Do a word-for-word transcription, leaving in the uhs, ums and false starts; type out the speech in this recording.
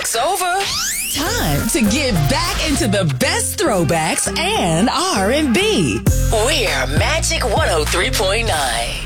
Joke's over. Time to get back into the best throwbacks and R and B. We're Magic one oh three point nine.